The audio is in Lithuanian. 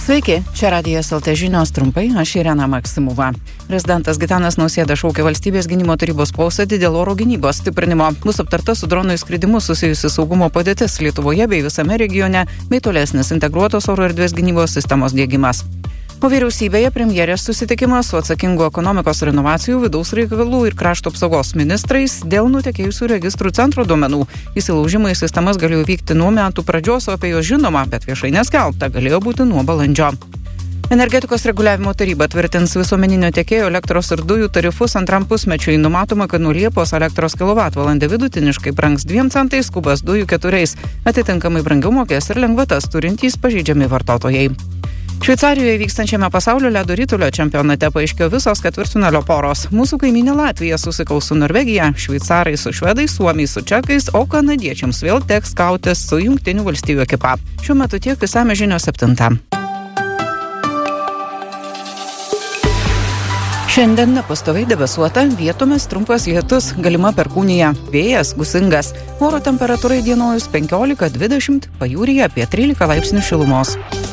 Sveiki, čia Radijas LT žinios trumpai, aš Irena Maksimova. Prezidentas Gitanas Nausėda šaukia valstybės gynimo tarybos posėdį dėl oro gynybos stiprinimo. Bus aptarta su dronų įskridimu susijusi saugumo padėtis Lietuvoje bei visame regione, bei tolesnis integruotos oro erdvės gynybos sistemos diegimas. Po vyriausybėje premjerės susitikimas su atsakingu ekonomikos ir inovacijų, vidaus reikalų ir krašto apsaugos ministrais dėl nutekėjusių registrų centro duomenų. Įsilaužimai į sistemas galėjo vykti nuo metų pradžios, o apie juos žinoma, bet viešai neskelbta, galėjo būti nuo balandžio. Energetikos reguliavimo taryba tvirtins visuomeninio tiekėjo elektros ir dujų tarifus antram pusmečiui. Numatoma, kad nuo Liepos elektros kilovatvalandė vidutiniškai brangs 2 centais, kubas dujų 4. Atitinkamai brangiau mokės ir lengvatas turintys pažeidžiami vartotojai. Šveicarijoje vykstančiame pasaulio ledo ritulio čempionate paaiškėjo visos ketvirtfinalio poros. Mūsų kaimynė Latvija susikaus su Norvegija, šveicarai su švedais, suomiai su čekais, o kanadiečiams vėl teks kautis su Jungtinių valstijų ekipa. Šiuo metu tiek, išsamios žinios 7. Šiandien nepastoviai debesuota, vietomis trumpas lietus, galima perkūnija, vėjas gūsingas. Oro temperatūra įdienojus 15-20, pajūryje apie 13 laipsnių šilumos.